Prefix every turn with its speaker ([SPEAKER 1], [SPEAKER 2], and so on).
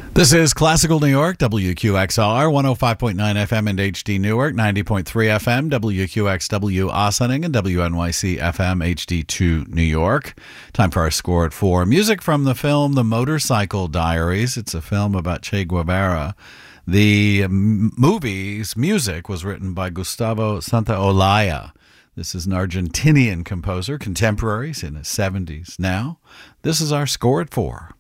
[SPEAKER 1] This is Classical New York, WQXR, 105.9 FM and HD Newark, 90.3 FM, WQXW Ossining, and WNYC FM HD2 New York. Time for our score at 4. Music from the film The Motorcycle Diaries. It's a film about Che Guevara. The movie's music was written by Gustavo Santaolalla. This is an Argentinian composer, contemporaries in his 70s now. This is our score at 4.